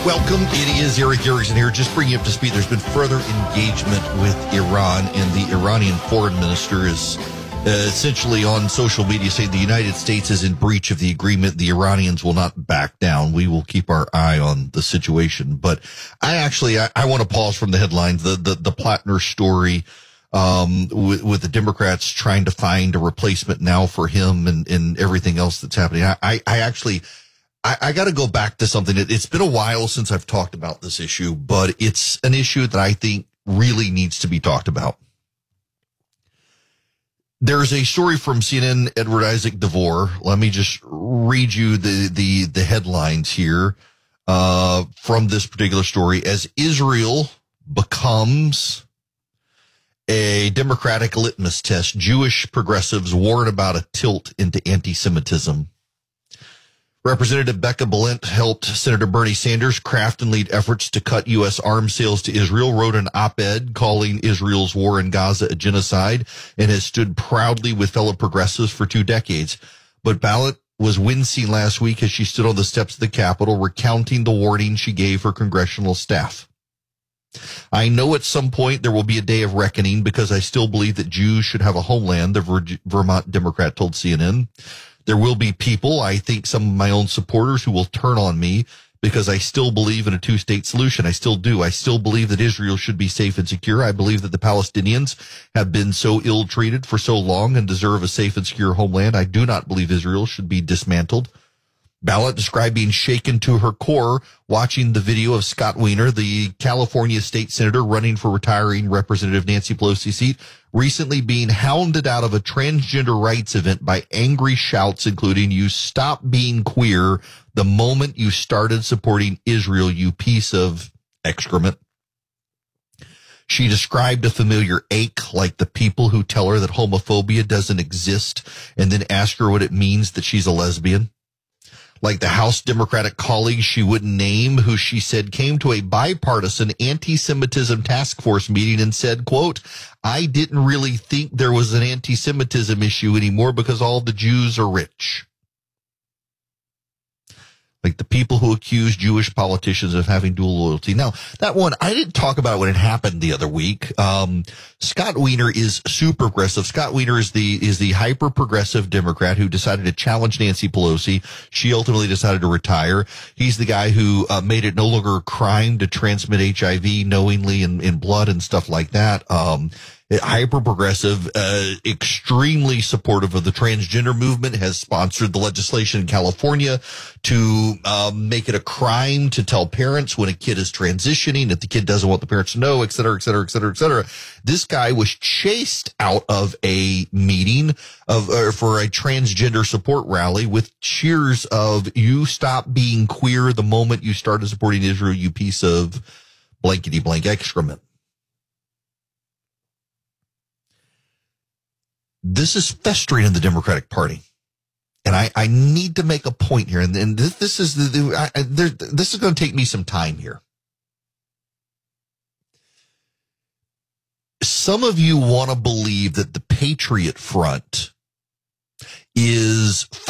Welcome. It is Eric Erickson here. Just bringing you up to speed. There's been further engagement with Iran, and the Iranian foreign minister is essentially on social media saying the United States is in breach of the agreement. The Iranians will not back down. We will keep our eye on the situation. But I want to pause from the headlines. The Plattner story, with the Democrats trying to find a replacement now for him and everything else that's happening. I got to go back to something. It's been a while since I've talked about this issue, but it's an issue that I think really needs to be talked about. There's a story from CNN, Edward Isaac Devore. Let me just read you the headlines here from this particular story. As Israel becomes a Democratic litmus test, Jewish progressives warn about a tilt into anti-Semitism. Representative Becca Balint helped Senator Bernie Sanders craft and lead efforts to cut U.S. arms sales to Israel, wrote an op-ed calling Israel's war in Gaza a genocide, and has stood proudly with fellow progressives for 2 decades. But Balint was wincing last week as she stood on the steps of the Capitol recounting the warning she gave her congressional staff. I know at some point there will be a day of reckoning because I still believe that Jews should have a homeland, the Vermont Democrat told CNN. There will be people, I think some of my own supporters, who will turn on me because I still believe in a 2-state solution. I still do. I still believe that Israel should be safe and secure. I believe that the Palestinians have been so ill-treated for so long and deserve a safe and secure homeland. I do not believe Israel should be dismantled. Balint described being shaken to her core watching the video of Scott Wiener, the California state senator running for retiring Representative Nancy Pelosi's seat, recently being hounded out of a transgender rights event by angry shouts, including, "You stop being queer the moment you started supporting Israel, you piece of excrement." She described a familiar ache, like the people who tell her that homophobia doesn't exist and then ask her what it means that she's a lesbian. Like the House Democratic colleague she wouldn't name, who she said came to a bipartisan anti-Semitism task force meeting and said, quote, "I didn't really think there was an anti-Semitism issue anymore because all the Jews are rich." Like the people who accuse Jewish politicians of having dual loyalty. Now, that one, I didn't talk about it when it happened the other week. Scott Wiener is super progressive. Scott Wiener is the hyper progressive Democrat who decided to challenge Nancy Pelosi. She ultimately decided to retire. He's the guy who made it no longer a crime to transmit HIV knowingly in blood and stuff like that. Hyper progressive, extremely supportive of the transgender movement, has sponsored the legislation in California to make it a crime to tell parents when a kid is transitioning, if the kid doesn't want the parents to know, et cetera, et cetera, et cetera, et cetera. This guy was chased out of a meeting for a transgender support rally with cheers of, "You stop being queer the moment you started supporting Israel, you piece of blankety blank excrement." This is festering in the Democratic Party. And I need to make a point here. And this is this is going to take me some time here. Some of you want to believe that the Patriot Front is